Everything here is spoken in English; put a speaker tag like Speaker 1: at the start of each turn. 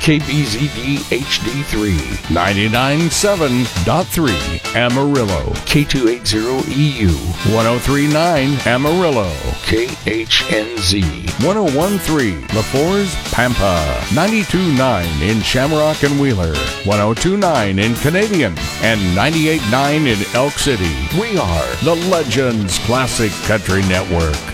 Speaker 1: KBZD HD3, 99.7.3 Amarillo, K280EU, 103.9 Amarillo, KHNZ, 101.3 LaForce, Pampa, 92.9 in Shamrock and Wheeler, 102.9 in Canadian, and 98.9 in Elk City. We are the Legends Classic Country Network.